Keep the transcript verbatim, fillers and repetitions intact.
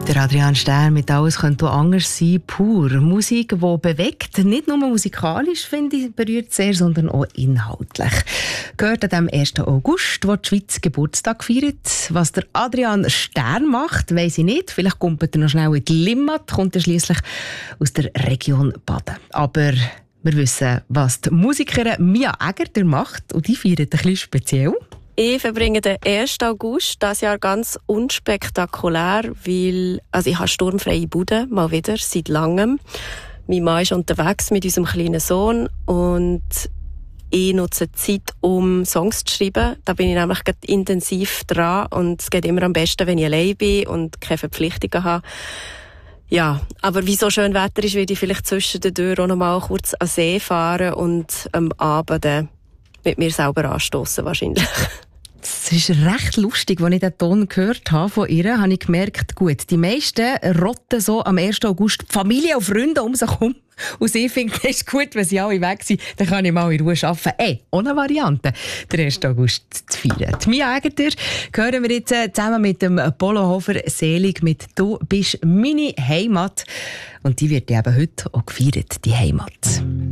Der Adrian Stern mit «Alles könnte auch anders sein», pur. Musik, die bewegt, nicht nur musikalisch, finde ich, berührt sehr, sondern auch inhaltlich. Gehört an dem ersten August, wo die Schweiz Geburtstag feiert. Was der Adrian Stern macht, weiss ich nicht. Vielleicht kommt er noch schnell in die Limmat, kommt er schliesslich aus der Region Baden. Aber wir wissen, was die Musikerin Mia Egger macht, und die feiert ein bisschen speziell. Ich verbringe den ersten August dieses Jahr ganz unspektakulär, weil also ich habe sturmfreie Bude, mal wieder, seit langem. Mein Mann ist unterwegs mit unserem kleinen Sohn und ich nutze Zeit, um Songs zu schreiben. Da bin ich nämlich gerade intensiv dran und es geht immer am besten, wenn ich allein bin und keine Verpflichtungen habe. Ja, aber wie so schön Wetter ist, werde ich vielleicht zwischen den Türen auch noch mal kurz an den See fahren und am Abend mit mir selber anstossen wahrscheinlich. Es ist recht lustig, als ich den Ton gehört habe von ihr, habe ich gemerkt, gut, die meisten rotten so am ersten August die Familie und Freunde um sich herum. Und sie findet, es ist gut, wenn sie alle weg sind, dann kann ich mal in Ruhe arbeiten. Ey, ohne Variante, den ersten August zu feiern. Die Mia Egger hören wir jetzt zusammen mit dem Polo Hofer selig mit «Du bist meine Heimat». Und die wird eben heute auch gefeiert, die Heimat.